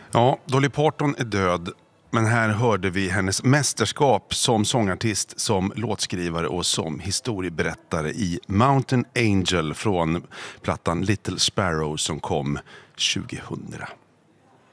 Ja, Dolly Parton är död, men här hörde vi hennes mästerskap som sångartist, som låtskrivare och som historieberättare i Mountain Angel från plattan Little Sparrow som kom 2000.